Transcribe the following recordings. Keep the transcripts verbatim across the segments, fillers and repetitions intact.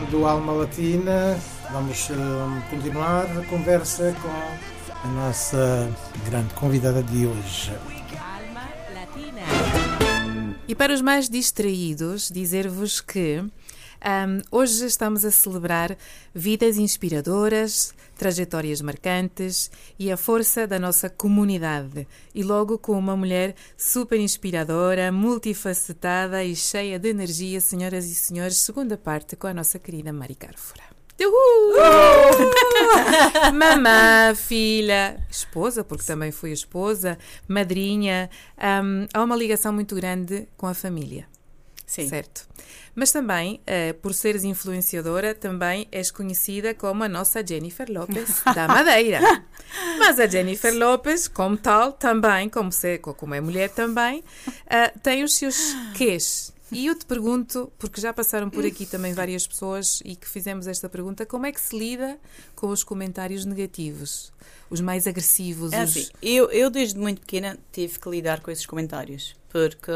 do Alma Latina. Vamos uh, continuar a conversa com a nossa grande convidada de hoje. Alma Latina. E para os mais distraídos, dizer-vos que um, hoje estamos a celebrar vidas inspiradoras, trajetórias marcantes e a força da nossa comunidade. E logo com uma mulher super inspiradora, multifacetada e cheia de energia, senhoras e senhores, segunda parte com a nossa querida Mari Cárfora. Uhul! Uhul! Mamã, filha, esposa, porque também fui esposa, madrinha. Um, há uma ligação muito grande com a família. Sim. Certo. Mas também, uh, por seres influenciadora, também és conhecida como a nossa Jennifer Lopez da Madeira. Mas a Jennifer Lopez, como tal, também, como, se, como é mulher também, uh, tem os seus quês. E eu te pergunto, porque já passaram por aqui também várias pessoas e que fizemos esta pergunta, como é que se lida com os comentários negativos? Os mais agressivos? É os... assim, eu, eu desde muito pequena tive que lidar com esses comentários, porque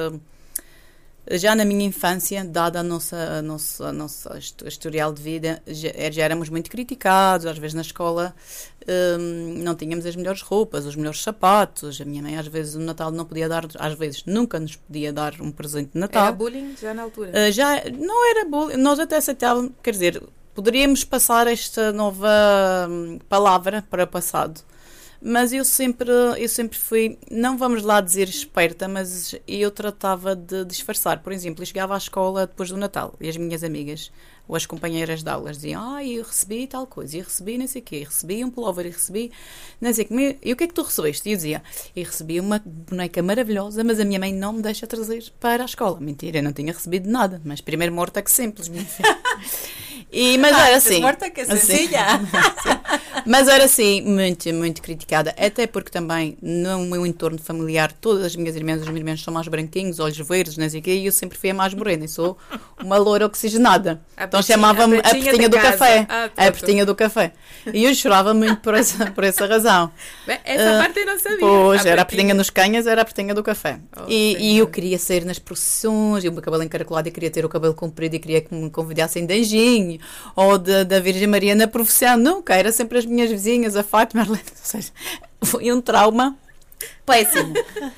já na minha infância, dada a nossa, a nossa, a nossa historial de vida, já, já éramos muito criticados, às vezes na escola hum, não tínhamos as melhores roupas, os melhores sapatos, a minha mãe às vezes no Natal não podia dar, às vezes nunca nos podia dar um presente de Natal. Era bullying já na altura? Uh, já, não era bullying, nós até aceitávamos, quer dizer, poderíamos passar esta nova hum, palavra para o passado. Mas eu sempre, eu sempre fui, não vamos lá dizer esperta, mas eu tratava de disfarçar. Por exemplo, eu chegava à escola depois do Natal e as minhas amigas, ou as companheiras de aulas, diziam, ah, eu recebi tal coisa, eu recebi não sei o quê, recebi um pullover, eu recebi não sei o quê. E o que é que tu recebeste? E eu dizia, eu recebi uma boneca maravilhosa, mas a minha mãe não me deixa trazer para a escola. Mentira, eu não tinha recebido nada, mas primeiro morta que simples, minha filha. E, mas ah, era assim. Morta que sencilla. Assim, mas era assim, muito, muito criticada. Até porque também, no meu entorno familiar, todas as minhas irmãs, os meus irmãos são mais branquinhos, olhos verdes, não sei o quê, e eu sempre fui a mais morena. E sou uma loura oxigenada. A então pretinha, chamava-me a pretinha do casa. café. Ah, a pretinha do café. E eu chorava muito por essa, por essa razão. Bem, essa uh, parte eu não sabia. Pois, a era a pretinha nos canhas, era a pretinha do café. Oh, e, e eu queria sair nas procissões, e o meu cabelo encaracolado, eu queria ter o cabelo comprido, e queria que me convidassem de anjinho, ou de, da Virgem Maria na profissão. Nunca, era sempre as minhas vizinhas, a Fátima, ou seja, foi um trauma péssimo.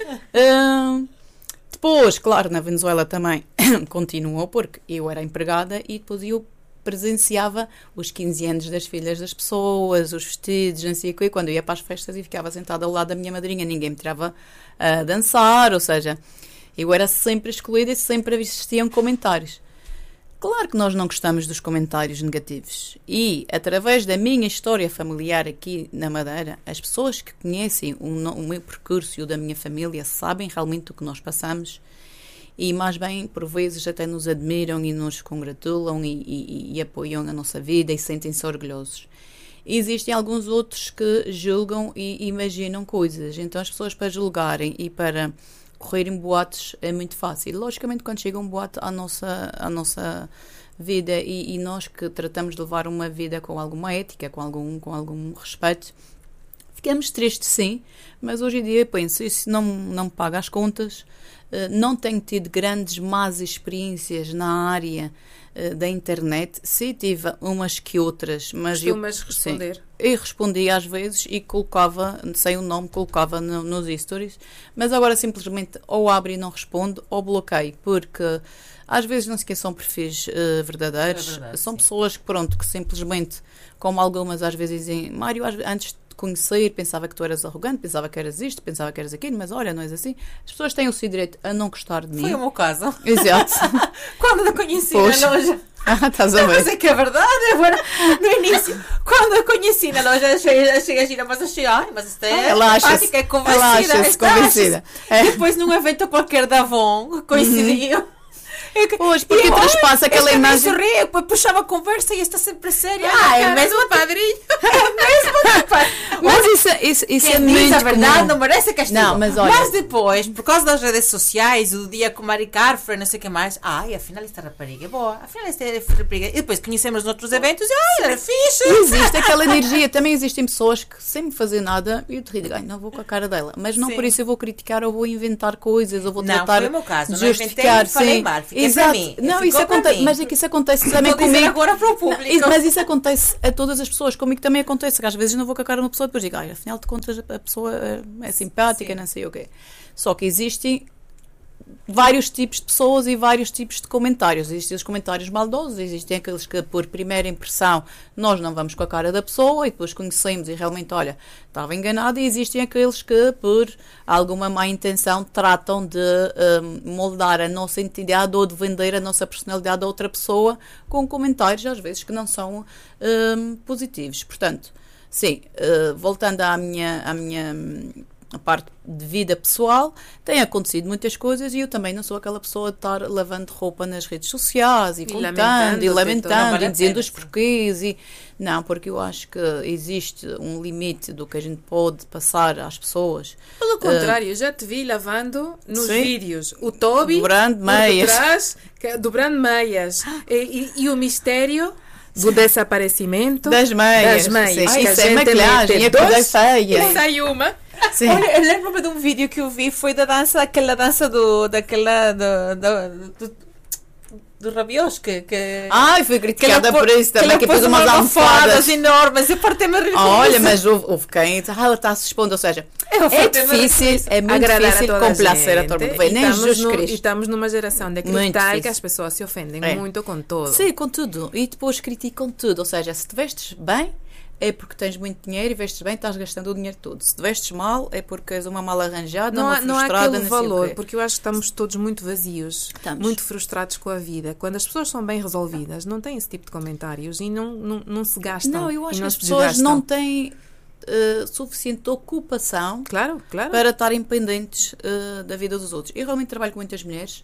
uh, depois, claro, na Venezuela também continuou, porque eu era empregada e depois eu presenciava os quinze anos das filhas das pessoas, os vestidos, não sei o quê, quando eu ia para as festas e ficava sentada ao lado da minha madrinha, ninguém me tirava a dançar, ou seja, eu era sempre excluída e sempre existiam comentários. Claro que nós não gostamos dos comentários negativos e, através da minha história familiar aqui na Madeira, as pessoas que conhecem o, o meu percurso e o da minha família sabem realmente o que nós passamos e, mais bem, por vezes até nos admiram e nos congratulam e, e, e apoiam a nossa vida e sentem-se orgulhosos. E existem alguns outros que julgam e imaginam coisas, então as pessoas para julgarem e para correrem boatos é muito fácil. Logicamente, quando chega um boato à nossa, à nossa vida e, e nós que tratamos de levar uma vida com alguma ética, com algum, com algum respeito, ficamos tristes sim, mas hoje em dia penso, isso não, não me paga as contas, não tenho tido grandes más experiências na área da internet, sim, tive umas que outras, mas Costumas eu responder? Sim, eu respondia às vezes e colocava, sem o nome, colocava no, nos stories, mas agora simplesmente ou abro e não respondo ou bloqueio, porque às vezes não sequer são perfis uh, verdadeiros, é verdade, são sim. pessoas que pronto, que simplesmente, como algumas às vezes dizem, Mário, antes de conhecer, pensava que tu eras arrogante, pensava que eras isto, pensava que eras aquilo, mas olha, não és assim. As pessoas têm o seu direito a não gostar de mim. Foi o meu caso. Exato. Quando eu conheci Poxa. na loja. Ah, estás a ver. Mas é que é verdade, agora, no início, quando eu conheci na loja, achei, achei a gira, mas achei, ai, mas isto é ela simpática, é convencida. Ela acha-se convencida. É. Depois, num evento qualquer da Avon, coincidiu. Uhum. Pois, porque transpassa aquela imagem. Sorria, puxava a conversa e está sempre séria. Ah, é mesmo padrinho. É mesmo padrinho. Mas isso, isso, isso é muito a verdade comum. Não merece castigo. Não, mas olha. Mas depois, por causa das redes sociais, o dia com Mari Cárfora, não sei o que mais, ai, afinal esta rapariga é boa, afinal esta rapariga. E depois conhecemos noutros eventos e ai, era fixe. Existe aquela energia. Também existem pessoas que sem fazer nada, eu te digo, ai, não vou com a cara dela. Mas não sim. por isso eu vou criticar ou vou inventar coisas ou vou não, tratar foi o meu caso. de justificar. Não inventei, falei mal. Fiquei Exato. para mim. Não, Ficou isso para acontece, mim. mas é que isso acontece também Vou dizer comigo. agora para o público. Mas isso acontece a todas as pessoas, comigo também acontece, que às vezes não vou com a cara uma pessoa e depois digo, ai, afinal de contas a pessoa é simpática, Sim. não sei o quê. Só que existem vários tipos de pessoas e vários tipos de comentários. Existem os comentários maldosos, existem aqueles que por primeira impressão nós não vamos com a cara da pessoa e depois conhecemos e realmente, olha, estava enganado, e existem aqueles que por alguma má intenção tratam de um, moldar a nossa identidade ou de vender a nossa personalidade a outra pessoa com comentários às vezes que não são um, positivos. Portanto, sim, uh, voltando à minha, à minha a parte de vida pessoal, tem acontecido muitas coisas e eu também não sou aquela pessoa de estar lavando roupa nas redes sociais e, E contando lamentando, e não lamentando vale e a dizendo pena, os sim. porquês e não, porque eu acho que existe um limite do que a gente pode passar às pessoas. Pelo contrário, eu já te vi lavando nos Sim. vídeos o Toby Dobrando por meias. detrás, que- dobrando meias. E, e- e o mistério do desaparecimento Das meias. das meias. Sim. que a Isso é gente maquilhagem, mete é coisa dois feia. e sai uma. Sim. Olha, eu lembro-me de um vídeo que eu vi, foi da dança, aquela dança do, daquela, do, do, do, do Rabiosque, que... Ai, foi criticada por isso que também, ela que pôs pôs umas almofadas. enormes, eu partei-me a rir com Olha, isso. mas houve, houve quem, ah, ela está a se expondo, ou seja, Eu é partei-me a rir com difícil, isso. é muito Agradar difícil a toda complacer a gente. todo mundo. E Bem, nem estamos Jesus no- E Cristo. estamos numa geração de Muito acreditar que difícil. as pessoas se ofendem É. muito com todo. Sim, com tudo. E depois criticam tudo. Ou seja, se te vestes bem, é porque tens muito dinheiro e vestes bem, estás gastando o dinheiro todo. Se te vestes mal, é porque és uma mal arranjada, Não uma há, não há frustrada, aquele não sei o valor, quê. porque eu acho que estamos todos muito vazios, Estamos. muito frustrados com a vida. Quando as pessoas são bem resolvidas, não têm esse tipo de comentários e não, não, não se gastam. Não, eu e acho que não as se pessoas desgastam. não têm uh, suficiente ocupação Claro, claro. para estarem pendentes uh, da vida dos outros. Eu realmente trabalho com muitas mulheres,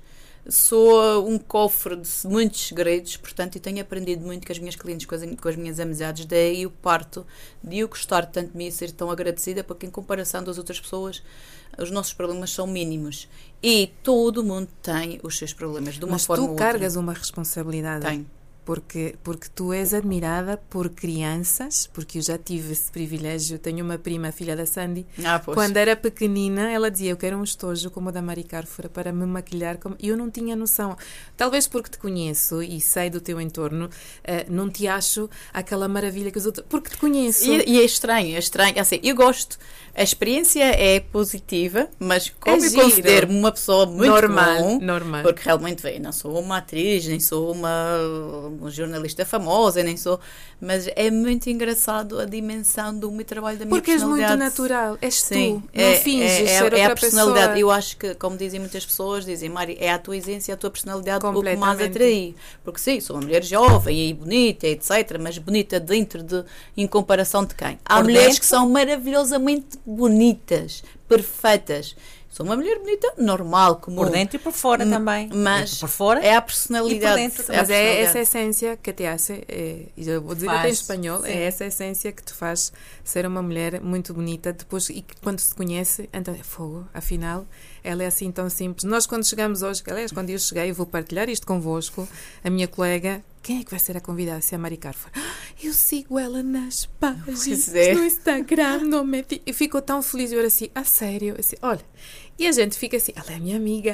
sou um cofre de muitos segredos, portanto, e tenho aprendido muito com as minhas clientes, com as, com as minhas amizades, daí o parto de eu gostar tanto de mim e ser tão agradecida, porque em comparação das outras pessoas, os nossos problemas são mínimos. E todo mundo tem os seus problemas, de uma Mas forma tu ou outra. cargas uma responsabilidade. Tem. Porque, porque tu és admirada por crianças, porque eu já tive esse privilégio. Tenho uma prima, filha da Sandy. Ah, pois. Quando era pequenina, ela dizia: eu quero um estojo como o da Mari Carfora para me maquilhar. Como... E eu não tinha noção. Talvez porque te conheço e sei do teu entorno, uh, não te acho aquela maravilha que os outros... Porque te conheço. E, e é estranho, é estranho. Assim, eu gosto, a experiência é positiva, mas como É eu giro. considero-me uma pessoa muito Normal, comum, normal. porque realmente vem, não sou uma atriz, nem sou uma, uma jornalista famosa, nem sou, mas é muito engraçado a dimensão do meu trabalho, da minha Porque és muito personalidade. natural. És Sim, tu. Não finges é, é, ser é outra a personalidade. pessoa. Eu acho que, como dizem muitas pessoas, dizem, Mari, é a tua essência, a tua personalidade o que mais Completamente. atrai. Porque sim, sou uma mulher jovem e bonita, etcétera, mas bonita dentro de, em comparação de quem? Há Por mulheres dentro? que são maravilhosamente bonitas, perfeitas. Sou uma mulher bonita, normal, comum. Por dentro e por fora M- também. Mas por fora é a personalidade. e por dentro é a Mas é personalidade. essa essência que te hace, é, e eu vou dizer Faz, até em espanhol, sim. é essa essência que te faz ser uma mulher muito bonita depois, e que quando se conhece, então é fogo, afinal, ela é assim tão simples. Nós quando chegamos hoje, aliás, quando eu cheguei, eu vou partilhar isto convosco, a minha colega, quem é que vai ser a convidada? Se é a Mari Carfora. Ah, eu sigo ela nas páginas, Pois é. no Instagram, no meti. E ficou tão feliz, eu era assim, a sério, assim, olha, e a gente fica assim, ela é minha amiga.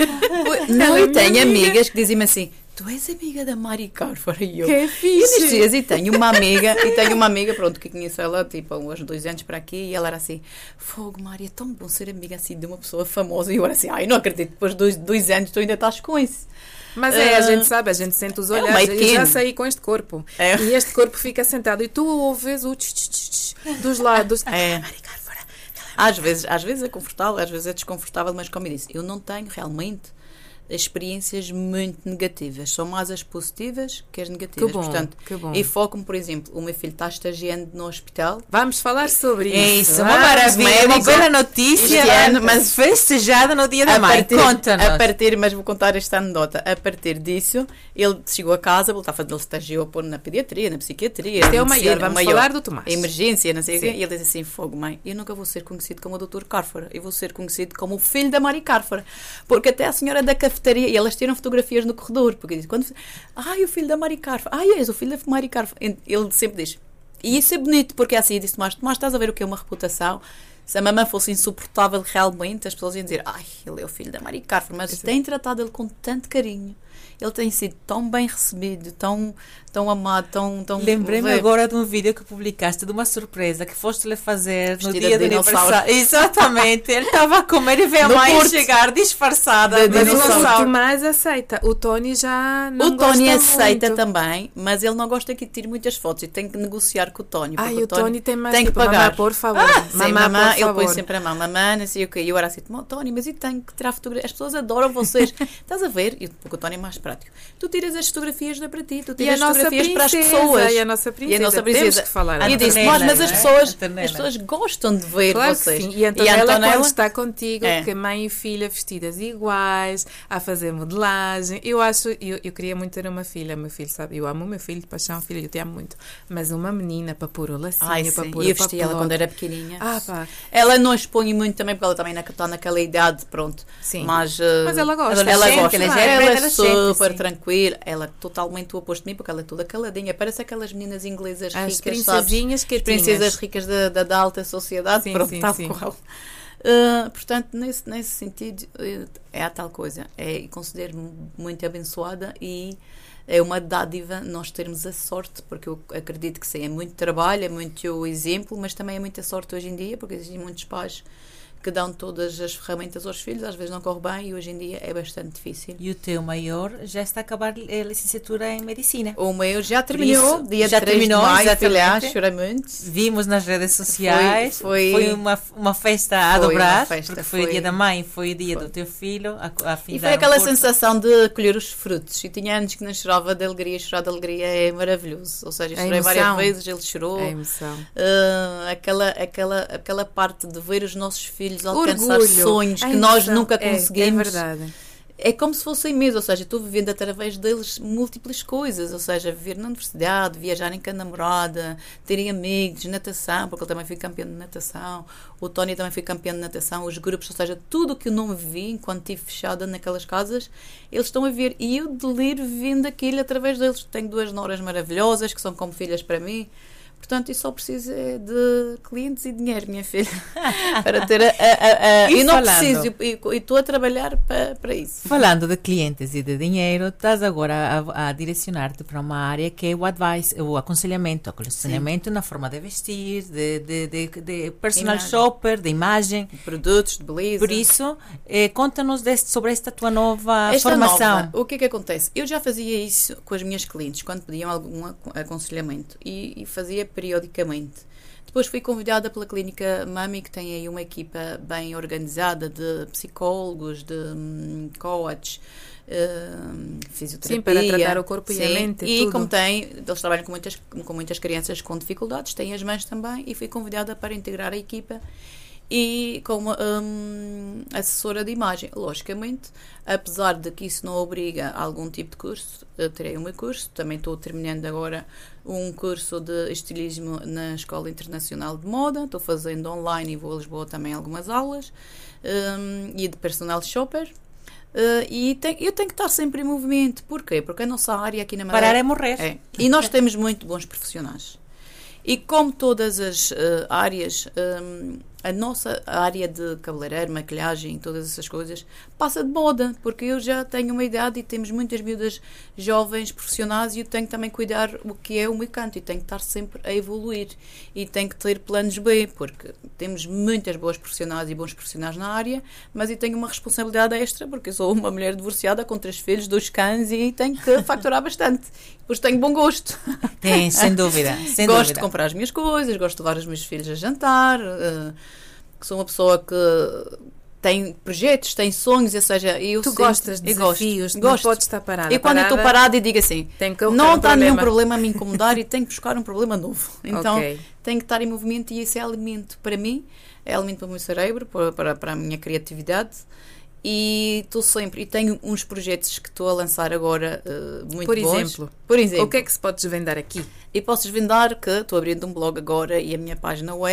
Não, Ela é eu minha tenho amiga. amigas que dizem-me assim, tu és amiga da Mari Carfora e eu. Que é E fixe. nestes dias, e tenho uma amiga, e tenho uma amiga, pronto, que conheço ela, tipo, há uns dois anos para aqui, e ela era assim, fogo, Mari, é tão bom ser amiga assim de uma pessoa famosa, e eu era assim, ai, não acredito, depois de dois, dois anos tu ainda estás com isso. Mas é, a Ah, gente sabe, a gente sente os é um olhares. meio Eu já pequeno. saí com este corpo. É. E este corpo fica sentado e tu ouves o tch, tch, tch, tch dos lados. É. Mari Carfora. Às vezes, às vezes é confortável, às vezes é desconfortável, mas como eu disse, eu não tenho realmente experiências muito negativas. São mais as positivas que as negativas. Que bom, Portanto, que bom. e foco-me, por exemplo, o meu filho está estagiando no hospital. Vamos falar sobre É isso. isso, uma Vamos, maravilha, uma médicos, bela notícia este ano, mas festejada no dia da A mãe. partir, Conta-nos. a partir, mas vou contar esta anedota. A partir disso, ele chegou a casa, ele estava, ele estagiou pôr na pediatria, na psiquiatria. Este é na o maior, medicina, vamos maior. falar do Tomás. Emergência, não sei o quê. Sim. E ele diz assim: fogo, mãe, eu nunca vou ser conhecido como o doutor Carfora, eu vou ser conhecido como o filho da Mari Carfora. Porque até a senhora da cafetaria, e elas tiram fotografias no corredor, porque diz, quando, ai, o filho da Mari Carfora, ai, és o filho da Mari Carfora. Ele sempre diz, e isso é bonito, porque é assim, eu disse, Tomás, Tomás, estás a ver o que é uma reputação? Se a mamãe fosse insuportável realmente, as pessoas iam dizer, ai, ele é o filho da Mari Carfora, mas tem tratado ele com tanto carinho. ele tem sido tão bem recebido, tão, tão amado, tão... tão Lembrei-me ver. agora de um vídeo que publicaste de uma surpresa que foste lhe fazer no Vestida dia de do dinossauro. aniversário. Exatamente, ele estava a comer e veio a No mãe Porto. chegar disfarçada. De Mas o dinossauro. Tomás aceita. O Tony já não O Tony gosta aceita muito. também, mas ele não gosta que tire muitas fotos e tem que negociar com o Tony. Ai, porque o Tony tem mais tem que tipo, pagar. mamá, por favor. Sim, mamá, mamã, por ele põe favor. sempre a mão, mamã, não sei o quê. E eu era assim, Tony, mas eu tenho que tirar fotografias. As pessoas adoram vocês. Estás a ver? E porque o Tony é mais prático. Tu tiras as fotografias da para ti, tu E a tiras as nossa fotografias para as princesa, pessoas. E a nossa princesa. E a nossa Temos princesa. que falar. E eu disse, Antonella, mas as não é? pessoas, Antonella. as pessoas gostam de ver Claro que vocês. sim. E a Antonella, Antonella- quando está contigo, É. que mãe e filha vestidas iguais, a fazer modelagem. Eu acho, eu, eu queria muito ter uma filha. Meu filho, sabe? Eu amo o meu filho de paixão, filha, eu te amo muito. Mas uma menina para pôr o lacinho, Ai, para sim. pôr E eu o vesti ela papelote. quando era pequenininha. Ah, pá. Ela não expõe muito também, porque ela também na- está naquela idade, pronto. Sim. Mas, eh, Mas ela gosta. Ela Adolescente, gosta. ela Ela, já é é adolescente, super sim. tranquila. Ela é totalmente o oposto de mim, porque ela é toda caladinha. Parece aquelas meninas inglesas As ricas, sabes? princesinhas que As princesas ricas da, da, da alta sociedade. Sim, pronto, sim, tal sim. qual. Uh, portanto, nesse, nesse sentido, uh, é a tal coisa. É, considero-me muito abençoada e é uma dádiva nós termos a sorte, porque eu acredito que sim, é muito trabalho, é muito exemplo, mas também é muita sorte hoje em dia, porque existem muitos pais que dão todas as ferramentas aos filhos, às vezes não corre bem e hoje em dia é bastante difícil. E o teu maior já está a acabar a licenciatura em medicina. O meu já terminou, isso, dia já três terminou, de maio, exatamente. aliás, chorei muito. Vimos nas redes sociais, Foi- foi, foi- uma, uma festa a Foi dobrar, uma festa, porque foi, o foi- dia da mãe, foi o dia foi. do teu filho, a, a E fim foi aquela sensação de colher os frutos. E tinha anos que não chorava de alegria. Chorar de alegria é maravilhoso. Ou seja, A chorei várias emoção. vezes, ele chorou. A emoção. Ah, aquela, aquela, aquela parte de ver os nossos filhos alcançar Orgulho. sonhos A que nós emoção. nunca É, conseguimos. É verdade. É como se fossem mesmo, ou seja, estou vivendo através deles múltiplas coisas, ou seja, viver na universidade, viajarem com a namorada, terem amigos, natação, porque ele também foi campeão de natação, o Tony também foi campeão de natação, os grupos, ou seja, tudo o que eu não vi enquanto estive fechada naquelas casas, eles estão a ver, e eu deliro vendo aquilo através deles. Tenho duas noras maravilhosas, que são como filhas para mim. Portanto, eu só preciso é de clientes e dinheiro, minha filha, para ter a... a, a, a E eu não falando? preciso, e estou a trabalhar para, para isso. Falando de clientes e de dinheiro, estás agora a, a direcionar-te para uma área que é o advice, o aconselhamento, aconselhamento na forma de vestir, de, de, de, de personal Imagem. shopper, de imagem. Produtos de beleza. Por isso, eh, conta-nos deste, sobre esta tua nova Esta formação. nova, o que é que acontece? Eu já fazia isso com as minhas clientes, quando pediam algum acon- aconselhamento, e, e fazia periodicamente. Depois fui convidada pela Clínica Mami, que tem aí uma equipa bem organizada de psicólogos, de hum, coach, hum, fisioterapia. Sim, para tratar o corpo e a Sim. mente, E tudo. como tem, eles trabalham com muitas, com muitas crianças com dificuldades, têm as mães também, e fui convidada para integrar a equipa e como hum, assessora de imagem. Logicamente, apesar de que isso não obriga a algum tipo de curso, eu terei o meu curso, também estou terminando agora um curso de estilismo na Escola Internacional de Moda, estou fazendo online e vou a Lisboa também algumas aulas, hum, e de personal shopper. Uh, e tem, eu tenho que estar sempre em movimento. Porquê? Porque a nossa área aqui na Madeira... Parar é morrer. É. E nós temos muito bons profissionais. E como todas as uh, áreas, um, a nossa área de cabeleireiro, maquilhagem, todas essas coisas, passa de moda, porque eu já tenho uma idade e temos muitas miúdas jovens profissionais e eu tenho que também cuidar o que é o meu canto e tenho que estar sempre a evoluir e tenho que ter planos B, porque temos muitas boas profissionais e bons profissionais na área, mas eu tenho uma responsabilidade extra, porque eu sou uma mulher divorciada com três filhos, dois cães e tenho que faturar bastante. Depois tenho bom gosto. Tem, sem dúvida. Sem gosto dúvida. de comprar as minhas coisas, gosto de levar os meus filhos a jantar, uh, que sou uma pessoa que tem projetos, tem sonhos, ou seja, eu Tu sempre- gostas de eu gosto, desafios, não gosto. podes estar parada. E quando eu estou parada e digo assim, Tem que não está nenhum problema. problema a me incomodar e tenho que buscar um problema novo. Então, Ok. tenho que estar em movimento e isso é alimento para mim, é alimento para o meu cérebro, para, para, para a minha criatividade. E estou sempre, e tenho uns projetos que estou a lançar agora uh, muito Por bons. exemplo? Por exemplo, O que é que se pode desvendar aqui? e posso desvendar que estou abrindo um blog agora e a minha página web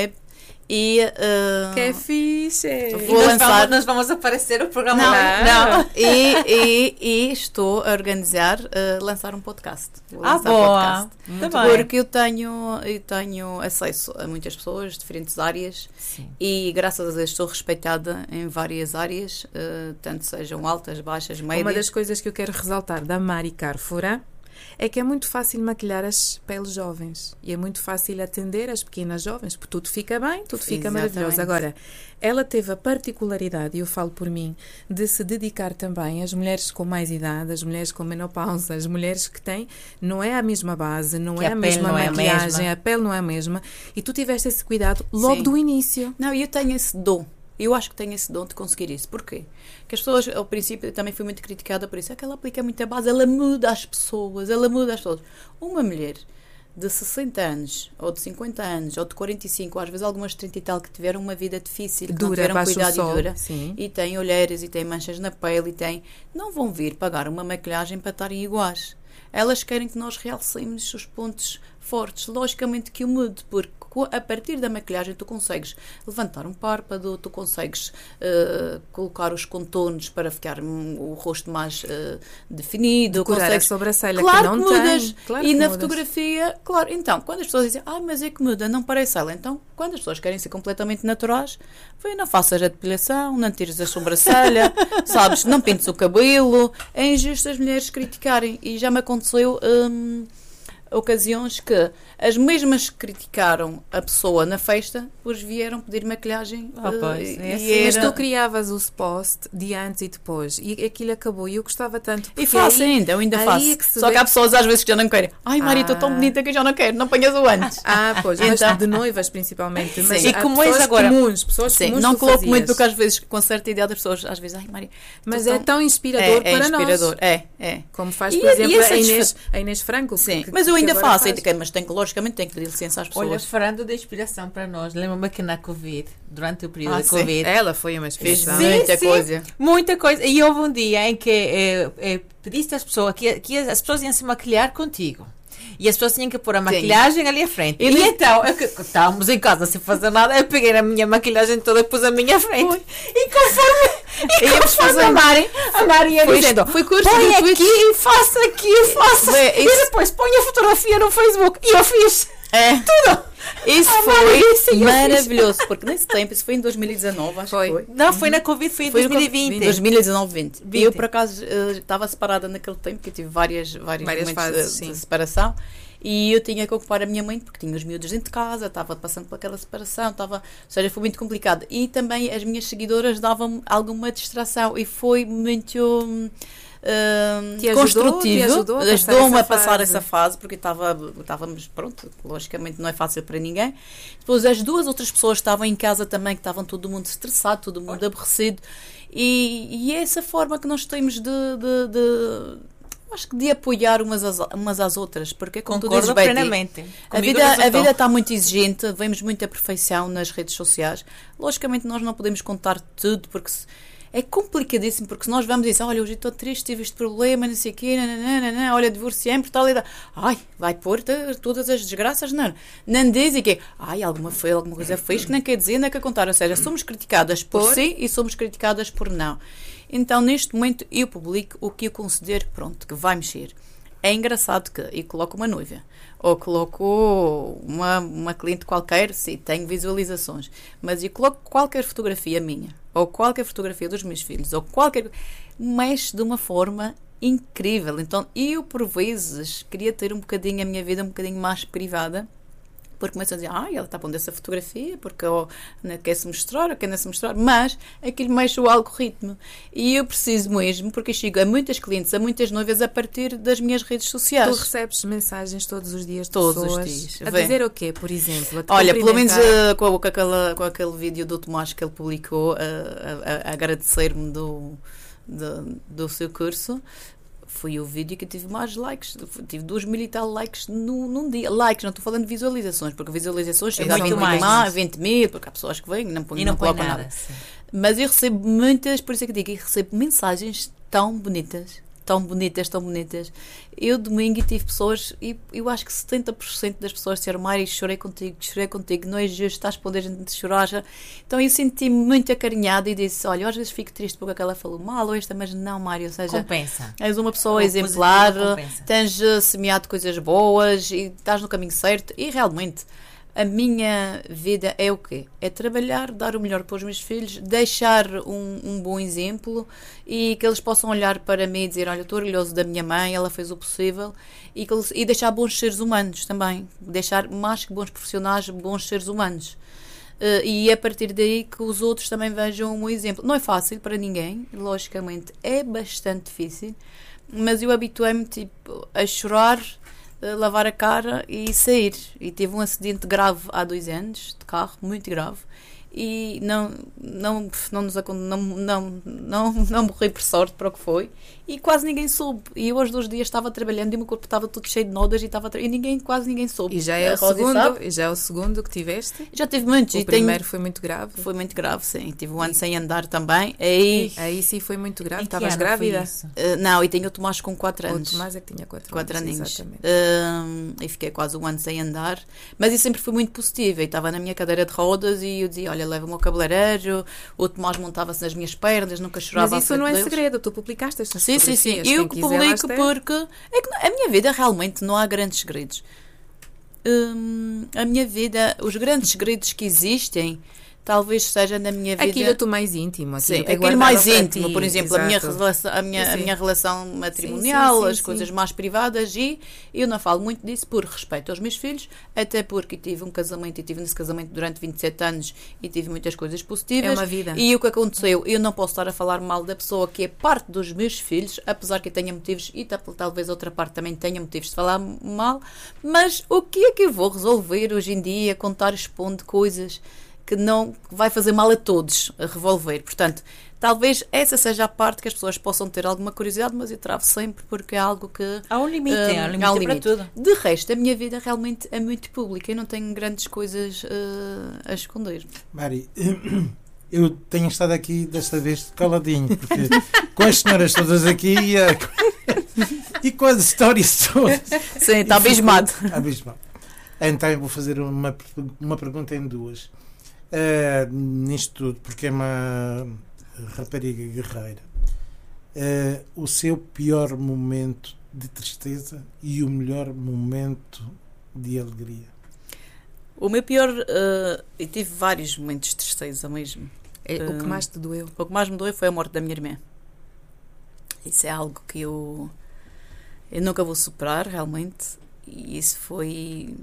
E uh, Que é fixe! vou nós, lançar. vamos, nós vamos aparecer o programa. Não, Claro. não. E, e, e estou a organizar, uh, lançar um podcast. Vou Ah, lançar boa! podcast. Muito bem. Porque eu tenho, eu tenho acesso a muitas pessoas de diferentes áreas. Sim. E graças a Deus estou respeitada em várias áreas, uh, tanto sejam altas, baixas, médias. Uma das coisas que eu quero ressaltar da Mari Carfura é que é muito fácil maquilhar as peles jovens e é muito fácil atender as pequenas jovens, porque tudo fica bem, tudo fica Exatamente. maravilhoso. Agora, ela teve a particularidade, e eu falo por mim, de se dedicar também às mulheres com mais idade, às mulheres com menopausa, às mulheres que têm, não é a mesma base, não Que é a a pele mesma não é a maquilhagem, mesma. a pele não é a mesma, e tu tiveste esse cuidado logo Sim. do início. Não, e eu tenho esse dom. Eu acho que tenho esse dom de conseguir isso. Porquê? Porque as pessoas, ao princípio, eu também fui muito criticada por isso. É que ela aplica muita base, ela muda as pessoas, ela muda as pessoas. Uma mulher de sessenta anos, ou de cinquenta anos, ou de quarenta e cinco, ou às vezes algumas de trinta e tal, que tiveram uma vida difícil, que não Dura, tiveram baixo o cuidado sol, e dura, sim. e têm olheiras, e têm manchas na pele, e têm... Não vão vir pagar uma maquilhagem para estarem iguais. Elas querem que nós realcemos os pontos fortes. Logicamente que eu mude, porque a partir da maquilhagem tu consegues levantar um párpado, tu consegues uh, colocar os contornos para ficar um, o rosto mais uh, definido. Decorar consegues... a sobrancelha, claro que não mudas. tem. Claro e que na mudas. fotografia, claro. Então, quando as pessoas dizem, ah, mas é que muda, não parece ela. Então, quando as pessoas querem ser completamente naturais, vem, não faças a depilação, não tires a sobrancelha, sabes, não pintes o cabelo. É injusto as mulheres criticarem. E já me aconteceu... Hum, ocasiões que as mesmas que criticaram a pessoa na festa, depois vieram pedir maquilhagem. Ah, uh, pois, e é assim. era- Mas tu criavas o post de antes e depois e aquilo acabou e eu gostava tanto. E porque faço aí- ainda, eu ainda aí faço. é que se Só vê- que há pessoas às vezes que já não querem. Ai, Maria, estou tão Ah. bonita que eu já não quero. Não ponhas o antes. Ah, pois, mas Então- de noivas principalmente. Mas Sim. E há como és pessoas agora- comuns, pessoas Sim, comuns não tu coloco fazias. muito porque às vezes, com certa ideia das pessoas, às vezes, ai, Maria. tu Mas tão- é tão inspirador é, é para inspirador. nós. É, é. Como faz, E- por e exemplo, é a, Inês, satisfa- a Inês Franco. Sim, que- mas eu que ainda agora faço, faz. ainda- mas tenho que, logicamente, tenho que pedir licença às pessoas. Olha, falando de inspiração para nós, lembro-me que na Covid, durante o período Ah, da sim. Covid, Ela foi uma Fiz inspiração. Sim, muita sim. coisa. muita coisa. E houve um dia em que eh, eh, pediste às pessoas que, que as pessoas iam se maquilhar contigo. E as pessoas tinham que pôr a maquilhagem ali à frente. E E, nem- então, eu que- estávamos em casa sem fazer nada, eu peguei a minha maquilhagem toda e pus à minha frente. E conforme, e Íamos conforme a fazendo. Mari, a Mari ia Foi- dizendo, foi curso põe gratuito. aqui, faça aqui, faça. Vê, E isso- depois põe a fotografia no Facebook. E eu fiz É. tudo. Isso Ah, foi Maria, isso eu fiz. maravilhoso, porque nesse tempo, isso foi em dois mil e dezanove, acho Foi. que foi. Não, foi na Covid, foi em Foi dois mil e vinte. dois mil e dezanove, vinte. vinte. Eu, por acaso, eh, estava separada naquele tempo, que eu tive várias, vários Várias momentos fases, de, sim. de separação. E eu tinha que ocupar a minha mãe, porque tinha os miúdos dentro de casa, estava passando por aquela separação, estava, ou seja, foi muito complicado. E também as minhas seguidoras davam alguma distração e foi muito hum, hum, Te ajudou? construtivo. Te ajudou a passar Ajudou-me essa a passar fase? essa fase, porque estava, estávamos, pronto, logicamente não é fácil para ninguém. Depois as duas outras pessoas estavam em casa também, que estavam todo mundo estressado, todo mundo aborrecido. E, e é essa forma que nós temos de... de, de acho que de apoiar umas às, umas às outras, porque como tu dizes, Concordo Betty, plenamente. a Comigo vida, a resultou. vida está muito exigente, vemos muita perfeição nas redes sociais. Logicamente nós não podemos contar tudo, porque se, é complicadíssimo, porque se nós vamos dizer, olha, hoje estou triste, tive este problema, não sei o quê, nananana, olha, divorciei-me por tal idade. Ai, vai pôr todas as desgraças, não. Não dizem que, ai, alguma, foi, alguma coisa fez que não quer dizer, não quer contar. Ou seja, somos criticadas por, Por? si e somos criticadas por não. Então, neste momento, eu publico o que eu considero, pronto, que vai mexer. É engraçado que eu coloco uma noiva, ou coloco uma, uma cliente qualquer, sim, tenho visualizações, mas eu coloco qualquer fotografia minha, ou qualquer fotografia dos meus filhos, ou qualquer... mexe de uma forma incrível. Então, eu, por vezes, queria ter um bocadinho a minha vida um bocadinho mais privada, porque começam a dizer, ah, ela está pondo essa fotografia, porque oh, não quer-se mostrar, ou quer-se mostrar, mas aquilo mexe o algoritmo. E eu preciso mesmo, porque eu chego a muitas clientes, a muitas noivas, a partir das minhas redes Tu sociais. recebes mensagens todos os dias de Todos os pessoas dias, a vê. dizer o quê, por exemplo? A te Olha, pelo menos cumprimentar. uh, com, com, aquela, com aquele vídeo do Tomás que ele publicou, uh, a, a, a agradecer-me do, do, do seu curso, foi o vídeo que tive mais likes, tive dois mil e tal likes no, num dia. Likes, não estou falando de visualizações, porque visualizações chegam a muito vinte mais. mais, vinte mil, porque há pessoas que vêm e não, põem- E não não põe colocam nada. nada. sim. Mas eu recebo muitas, por isso é que digo, eu recebo mensagens tão bonitas, tão bonitas, tão bonitas. Eu domingo tive pessoas, e eu acho que setenta por cento das pessoas disseram: Mário, chorei contigo, chorei contigo, não é justo, estás a poder de chorar. Então eu senti-me muito acarinhada e disse: olha, eu às vezes fico triste porque aquela falou mal ou esta, mas não, Mário, ou seja, compensa. És uma pessoa O exemplar, positivo tens uh, semeado coisas boas e estás no caminho certo. E realmente a minha vida é o quê? É trabalhar, dar o melhor para os meus filhos, deixar um, um bom exemplo e que eles possam olhar para mim e dizer: olha, estou orgulhoso da minha mãe, ela fez o possível, e, que eles, e deixar bons seres humanos também, deixar mais que bons profissionais, bons seres humanos. Uh, e é a partir daí que os outros também vejam um exemplo. Não é fácil para ninguém, logicamente, é bastante difícil, mas eu habituei-me tipo, a chorar, lavar a cara e sair. E tive um acidente grave há dois anos de carro, muito grave, e não não não nos não não não, não morri por sorte para o que foi, e quase ninguém soube. E eu aos dois dias estava trabalhando e o meu corpo estava todo cheio de nódulos e estava e ninguém quase ninguém soube. E já é a o Rosi segundo sabe? e já é o segundo que tiveste? Já tive muitos. O e primeiro tenho, foi muito grave. foi muito grave, sim. Tive um ano sem andar também. Aí, aí sim foi muito grave. Em que Estavas ano grávida? foi isso? uh, não, e tenho o Tomás com quatro anos. O Tomás é que tinha quatro, quatro anos. aninhos. Exatamente. Um, e fiquei quase um ano sem andar, mas eu sempre fui muito positiva. E estava na minha cadeira de rodas e eu dizia: olha, leva-me ao cabeleireiro. O Tomás montava-se nas minhas pernas, nunca chorava. Mas isso não é deles. Segredo, tu publicaste estas sim, sim, sim. Eu que publico porque é que a minha vida realmente não há grandes segredos. Hum, a minha vida, os grandes segredos que existem, talvez seja na minha vida. Aquilo do mais íntimo. Sim, aquilo, aquilo mais íntimo, ti, por exemplo, a minha, relação, a, minha, a minha relação matrimonial, sim, sim, sim, as sim. coisas mais privadas, e eu não falo muito disso por respeito aos meus filhos, até porque tive um casamento e tive nesse casamento durante vinte e sete anos e tive muitas coisas positivas. É uma vida. E o que aconteceu, eu não posso estar a falar mal da pessoa que é parte dos meus filhos, apesar que eu tenha motivos, e talvez outra parte também tenha motivos de falar mal, mas o que é que eu vou resolver hoje em dia? Contar, expondo coisas que não vai fazer mal a todos, a revolver. Portanto, talvez essa seja a parte que as pessoas possam ter alguma curiosidade, mas eu travo sempre porque é algo que... Há um limite, um, há um limite, há um limite. para tudo. De resto, a minha vida realmente é muito pública. Eu não tenho grandes coisas uh, a esconder. Mari, eu tenho estado aqui desta vez caladinho, porque com as senhoras todas aqui e, a, e com as histórias todas... Sim, está abismado. Abismado. Então eu vou fazer uma, uma pergunta em duas. Uh, nisto tudo, porque é uma rapariga guerreira, uh, o seu pior momento de tristeza e o melhor momento de alegria? O meu pior, uh, eu tive vários momentos de tristeza mesmo. É, uh, o que mais te doeu? O que mais me doeu foi a morte da minha irmã. Isso é algo que eu, eu nunca vou superar realmente, e isso foi...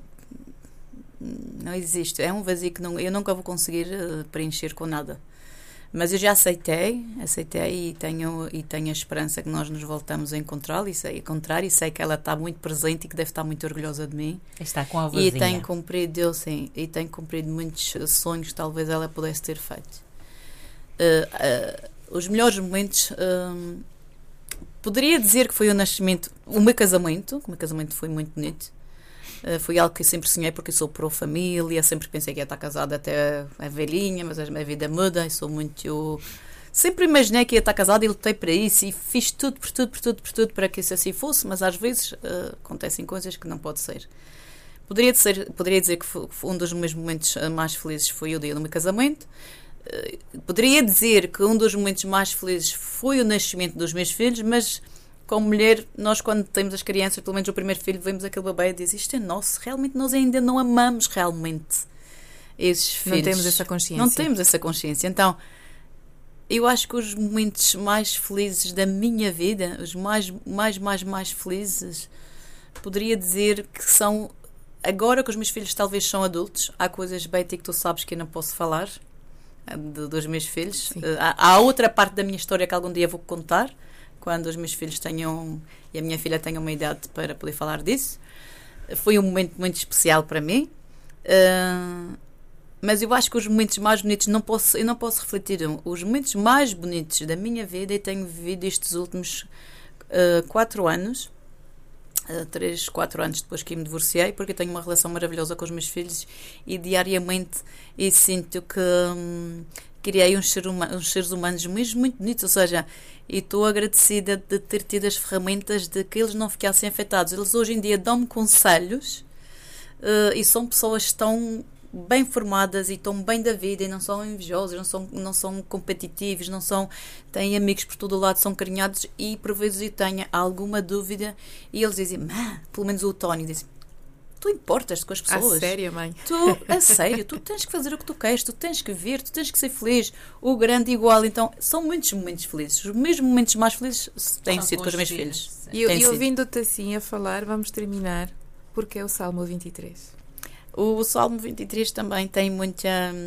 não existe, é um vazio que não, eu nunca vou conseguir uh, preencher com nada, mas eu já aceitei aceitei e tenho, e tenho a esperança que nós nos voltamos a encontrar e sei, encontrar, e sei que ela está muito presente e que deve estar muito orgulhosa de mim, está com a vozinha. e tenho cumprido, eu sim, e tenho cumprido muitos sonhos que talvez ela pudesse ter feito. Uh, uh, os melhores momentos, uh, poderia dizer que foi o nascimento, o meu casamento, o meu casamento foi muito bonito. Uh, foi algo que eu sempre sonhei, porque eu sou pró-família, sempre pensei que ia estar casada até a velhinha, mas a minha vida muda, e sou muito... Eu sempre imaginei que ia estar casada e lutei para isso, e fiz tudo, por tudo, por tudo, por tudo para que isso assim fosse, mas às vezes uh, acontecem coisas que não pode ser. Poderia dizer, poderia dizer que foi, um dos meus momentos mais felizes foi o dia do meu casamento. Uh, poderia dizer que um dos momentos mais felizes foi o nascimento dos meus filhos, mas... como mulher, nós quando temos as crianças, pelo menos o primeiro filho, vemos aquele bebê e diz: isto é nosso, realmente nós ainda não amamos realmente esses filhos. Não temos essa consciência. Não temos essa consciência. Então, eu acho que os momentos mais felizes da minha vida, os mais, mais, mais, mais felizes, poderia dizer que são, agora que os meus filhos talvez são adultos, há coisas, Betty, que tu sabes que eu não posso falar, de, dos meus filhos. Há, há outra parte da minha história que algum dia vou contar, quando os meus filhos tenham, e a minha filha tenha uma idade para poder falar disso. Foi um momento muito especial para mim, uh, mas eu acho que os momentos mais bonitos, não posso, eu não posso refletir, os momentos mais bonitos da minha vida, eu tenho vivido estes últimos uh, quatro anos, uh, três, quatro anos depois que me divorciei, porque eu tenho uma relação maravilhosa com os meus filhos, e diariamente eu sinto que... Um, criei uns, ser uma, uns seres humanos mesmo muito bonitos, ou seja, e estou agradecida de ter tido as ferramentas de que eles não ficassem afetados. Eles hoje em dia dão-me conselhos uh, e são pessoas tão bem formadas e tão bem da vida e não são invejosos, não são, não são competitivos, não são, têm amigos por todo o lado, são carinhados e por vezes eu tenho alguma dúvida e eles dizem, pelo menos o Tony diz, tu importas-te com as pessoas. A sério, mãe? Tu, a sério, tu tens que fazer o que tu queres, tu tens que vir, tu tens que ser feliz. O grande igual, então, são muitos momentos felizes. Os mesmos momentos mais felizes têm São sido com com os os meus filhos, filhos. E, Tem e sido. ouvindo-te assim a falar, vamos terminar. Porque é o Salmo vinte e três. O Salmo vinte e três também tem muita,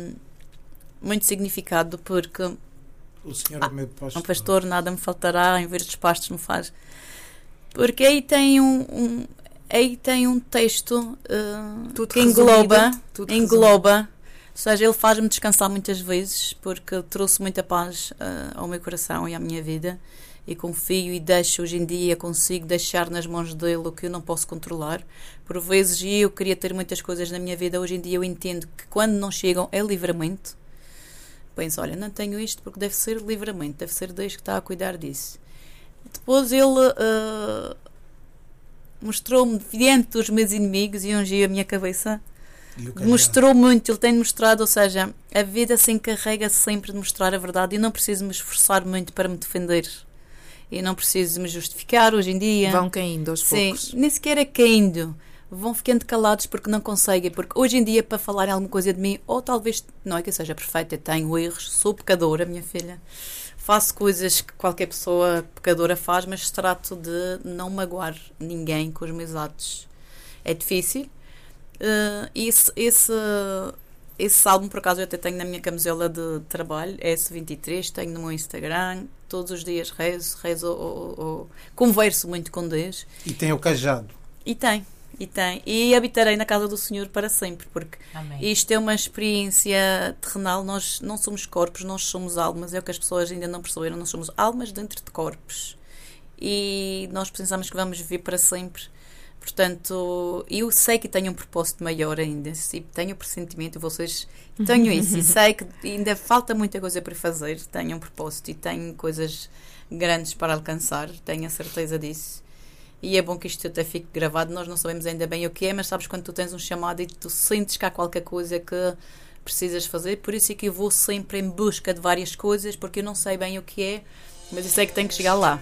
muito significado, porque O Senhor é meu pastor. um pastor nada me faltará, em verdes pastos me faz. Porque aí tem um, um, aí tem um texto uh, Tudo que engloba, resumido, tudo engloba, ou seja, ele faz-me descansar muitas vezes, porque trouxe muita paz uh, ao meu coração e à minha vida, e confio e deixo hoje em dia, consigo deixar nas mãos dele o que eu não posso controlar. Por vezes eu queria ter muitas coisas na minha vida, hoje em dia eu entendo que quando não chegam é livramento. Penso, olha, não tenho isto porque deve ser livramento, deve ser Deus que está a cuidar disso. Depois ele uh, mostrou-me diante dos meus inimigos e ungiu a minha cabeça. E o cajado. Mostrou muito, ele tem mostrado, ou seja, a vida se encarrega sempre de mostrar a verdade e não preciso me esforçar muito para me defender. E não preciso me justificar hoje em dia. Vão caindo aos Sim, poucos. nem sequer é caindo. Vão ficando calados porque não conseguem. Porque hoje em dia, para falarem alguma coisa de mim, ou talvez, não é que eu seja perfeita, tenho erros, sou pecadora, minha filha. Faço coisas que qualquer pessoa pecadora faz, mas trato de não magoar ninguém com os meus atos. É difícil. Uh, esse, esse, esse salmo, por acaso, eu até tenho na minha camisola de trabalho, S vinte e três, tenho no meu Instagram. Todos os dias rezo, rezo ou, ou, converso muito com Deus. E tem o cajado. E tem, e tem. E habitarei na casa do Senhor para sempre, porque Amém. isto é uma experiência terrenal. Nós não somos corpos, nós somos almas. É o que as pessoas ainda não perceberam. Nós somos almas dentro de corpos. E nós pensamos que vamos viver para sempre. Portanto, eu sei que tenho um propósito maior ainda. Tenho o pressentimento, vocês tenho isso. E sei que ainda falta muita coisa para fazer. Tenho um propósito e tenho coisas grandes para alcançar. Tenho a certeza disso. E é bom que isto até fique gravado. Nós não sabemos ainda bem o que é, mas sabes quando tu tens um chamado e tu sentes que há qualquer coisa que precisas fazer. Por isso é que eu vou sempre em busca de várias coisas, porque eu não sei bem o que é, mas eu sei que tenho que chegar lá.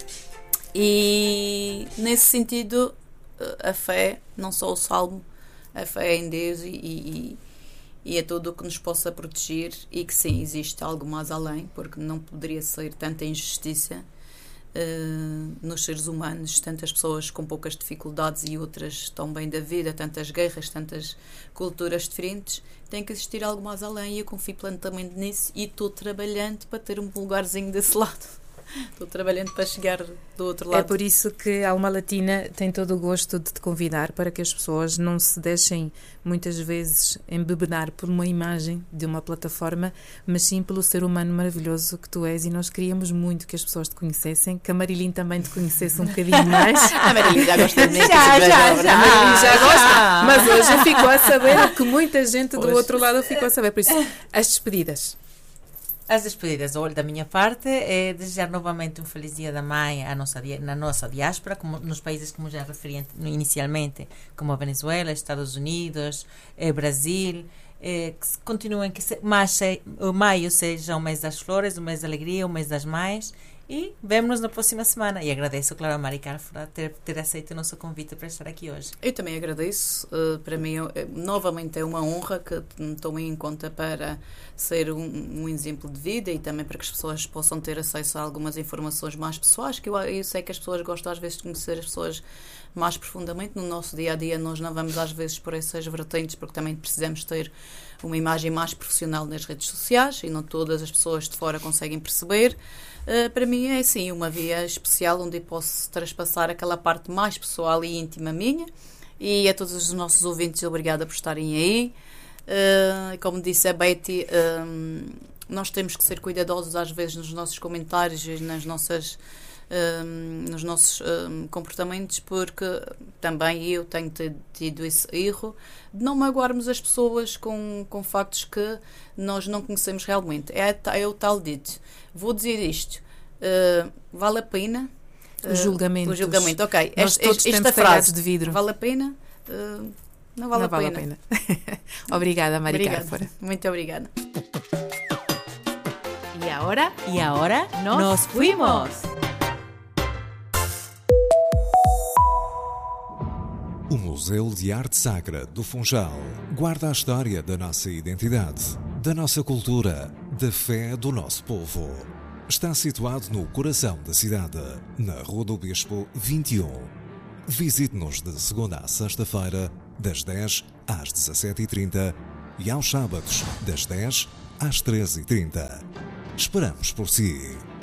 E nesse sentido, a fé, não só o salmo, a fé é em Deus e, e, e é tudo o que nos possa proteger, e que sim, existe algo mais além, porque não poderia ser tanta injustiça uh, nos seres humanos, tantas pessoas com poucas dificuldades e outras tão bem da vida, tantas guerras, tantas culturas diferentes. Tem que existir algo mais além, e eu confio plenamente nisso e estou trabalhando para ter um lugarzinho desse lado. Estou trabalhando para chegar do outro lado. É por isso que a Alma Latina tem todo o gosto de te convidar, para que as pessoas não se deixem muitas vezes embebenar por uma imagem de uma plataforma, mas sim pelo ser humano maravilhoso que tu és. E nós queríamos muito que as pessoas te conhecessem, que a Marilyn também te conhecesse um bocadinho mais. A Marilyn já gosta de mim. Já, já, já. A Marilyn já gosta, já. mas hoje ficou a saber o que muita gente do Hoje. outro lado ficou a saber. Por isso, as despedidas. As despedidas, olha, da minha parte é desejar novamente um feliz Dia da Mãe à nossa, na nossa diáspora, como nos países como já referi inicialmente, como a Venezuela, Estados Unidos, eh, Brasil, eh, que continuem, que se, mas, o maio seja o mês das flores, o mês da alegria, o mês das mães, e vemo-nos na próxima semana. E agradeço, claro, a Mari Carla por ter, ter aceito o nosso convite para estar aqui hoje. Eu também agradeço. Uh, para mim, é, novamente, é uma honra que me tomem em conta para ser um, um exemplo de vida, e também para que as pessoas possam ter acesso a algumas informações mais pessoais, que eu, eu sei que as pessoas gostam às vezes de conhecer as pessoas mais profundamente. No nosso dia-a-dia nós não vamos às vezes por essas vertentes, porque também precisamos ter uma imagem mais profissional nas redes sociais, e não todas as pessoas de fora conseguem perceber. Uh, para mim é assim, uma via especial onde eu posso traspassar aquela parte mais pessoal e íntima minha. E a todos os nossos ouvintes, obrigada por estarem aí. Uh, como disse a Betty, um, nós temos que ser cuidadosos às vezes nos nossos comentários e nas nossas um, nos nossos um, comportamentos, porque também eu tenho tido esse erro de não magoarmos as pessoas com, com factos que nós não conhecemos realmente. É, é o tal dito. Vou dizer isto. Uh, vale a pena? O julgamento. O julgamento, ok. Nós Esta, todos esta temos frase, de vidro. vale a pena? Uh, não vale, não a, vale pena. a pena. Obrigada, Mari Obrigada. Cárfora. Muito obrigada. E agora? Y ahora Nos nos fuimos. O Museu de Arte Sacra do Funchal guarda a história da nossa identidade, da nossa cultura, da fé do nosso povo. Está situado no coração da cidade, na Rua do Bispo vinte e um. Visite-nos de segunda a sexta-feira, das dez às dezassete e trinta e aos sábados, das dez às treze e trinta. Esperamos por si.